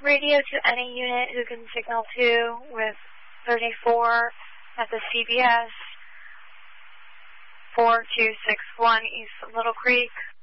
radio to any unit who can signal to with 34 at the CBS 4261 East Little Creek.